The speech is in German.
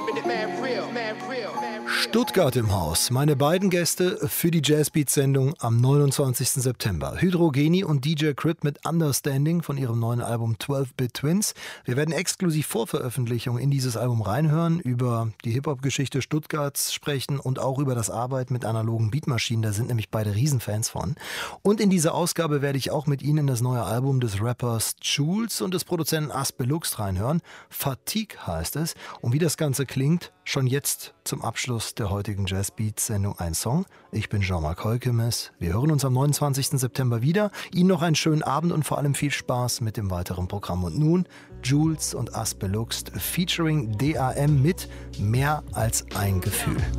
Stuttgart im Haus. Meine beiden Gäste für die Jazzbeat-Sendung am 29. September. Hydrogenie und DJ Crit mit Understanding von ihrem neuen Album 12-Bit Twins. Wir werden exklusiv vor Veröffentlichung in dieses Album reinhören, über die Hip-Hop-Geschichte Stuttgarts sprechen und auch über das Arbeiten mit analogen Beatmaschinen. Da sind nämlich beide Riesenfans von. Und in dieser Ausgabe werde ich auch mit Ihnen in das neue Album des Rappers Jules und des Produzenten Aspelux reinhören. Fatigue heißt es. Und wie das Ganze klingt, schon jetzt zum Abschluss der heutigen Jazzbeat-Sendung ein Song. Ich bin Jean-Marc Holkemes. Wir hören uns am 29. September wieder. Ihnen noch einen schönen Abend und vor allem viel Spaß mit dem weiteren Programm. Und nun Jules und Aspelux featuring DAM mit Mehr als ein Gefühl.